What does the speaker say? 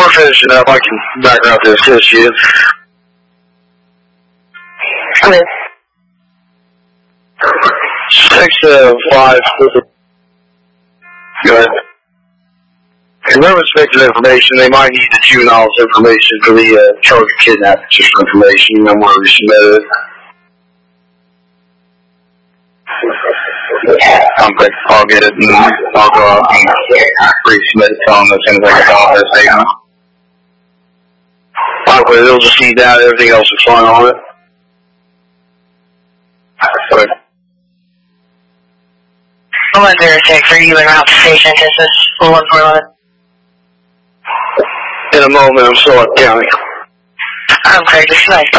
we're finishing up, I can back out to assist you. Come in. 6-5. Go ahead. Remember, respected information, they might need the juvenile's information for the charge of kidnapping, just for information. You know where we submitted it. I'll get it and I'll go out and resubmit it to them as soon as I get off this statement. Okay, they'll just need that, everything else is fine on it. Okay. I'll let her take for you and route to station, this is 1411. In a moment, I'm still at county. I'm Craig, this is nice.